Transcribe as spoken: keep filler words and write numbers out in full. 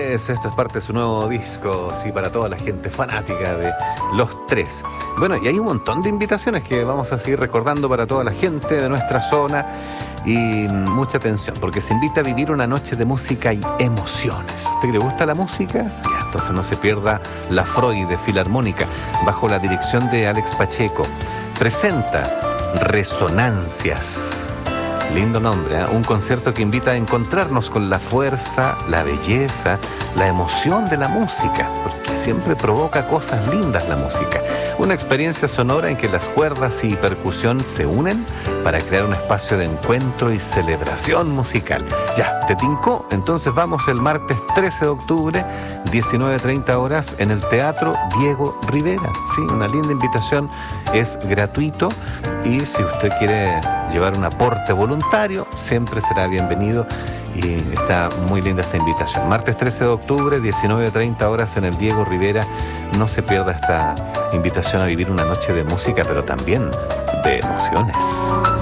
Tres, esto es parte de su nuevo disco, sí, para toda la gente fanática de Los Tres. Bueno, y hay un montón de invitaciones que vamos a seguir recordando para toda la gente de nuestra zona. Y mucha atención, porque se invita a vivir una noche de música y emociones. ¿A usted le gusta la música? Ya, entonces no se pierda la Freud de Filarmónica, bajo la dirección de Alex Pacheco. Presenta Resonancias. Lindo nombre, ¿eh? Un concierto que invita a encontrarnos con la fuerza, la belleza, la emoción de la música, porque siempre provoca cosas lindas la música. Una experiencia sonora en que las cuerdas y percusión se unen para crear un espacio de encuentro y celebración musical. Ya, ¿te tincó? Entonces vamos el martes trece de octubre, diecinueve treinta horas, en el Teatro Diego Rivera. Sí, una linda invitación, es gratuito y si usted quiere llevar un aporte voluntario, siempre será bienvenido y está muy linda esta invitación. Martes trece de octubre, diecinueve treinta horas en el Diego Rivera. No se pierda esta invitación a vivir una noche de música, pero también de emociones.